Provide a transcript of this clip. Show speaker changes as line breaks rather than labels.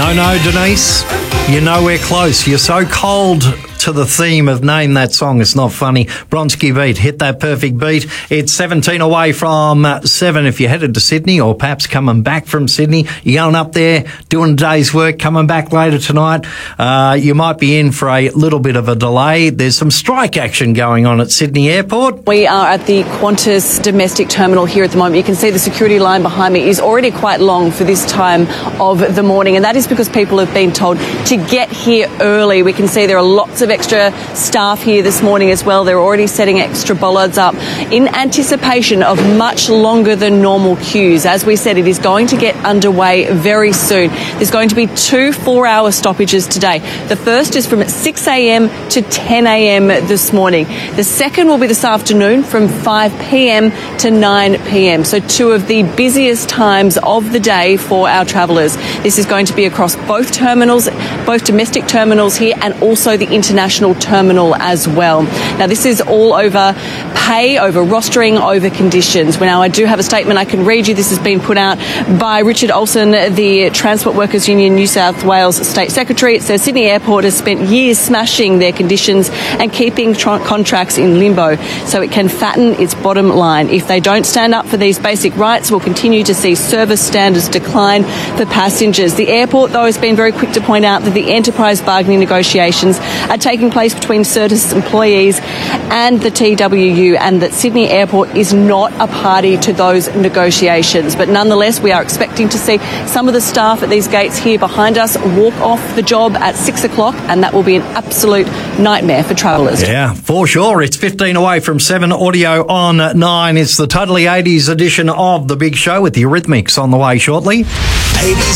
No, Denise. You know we're close. You're so cold to the theme of Name That Song. It's not funny. Bronski Beat, hit that perfect beat. It's 17 away from 7 if you're headed to Sydney or perhaps coming back from Sydney. You're going up there, doing a day's work, coming back later tonight. You might be in for a little bit of a delay. There's some strike action going on at Sydney Airport.
We are at the Qantas domestic terminal here at the moment. You can see the security line behind me is already quite long for this time of the morning, and that is because people have been told to get here early. We can see there are lots of extra staff here this morning as well. They're already setting extra bollards up in anticipation of much longer than normal queues. As we said, it is going to get underway very soon. There's going to be 2 4-hour stoppages today. The first is from 6 a.m. to 10 a.m. this morning. The second will be this afternoon from 5 p.m. to 9 p.m. So 2 of the busiest times of the day for our travellers. This is going to be across both terminals, both domestic terminals here and also the international terminal as well. Now, this is all over pay, over rostering, over conditions. Now, I do have a statement I can read you. This has been put out by Richard Olsen, the Transport Workers Union New South Wales State Secretary. It says Sydney Airport has spent years smashing their conditions and keeping contracts in limbo so it can fatten its bottom line. If they don't stand up for these basic rights, we'll continue to see service standards decline for passengers. The airport, though, has been very quick to point out that the enterprise bargaining negotiations are taking place between Certis employees and the TWU, and that Sydney Airport is not a party to those negotiations. But nonetheless, we are expecting to see some of the staff at these gates here behind us walk off the job at 6 o'clock, and that will be an absolute nightmare for travellers.
Yeah, for sure. It's 15 away from 7, audio on 9. It's the Totally 80s edition of The Big Show with the Eurythmics on the way shortly. 80s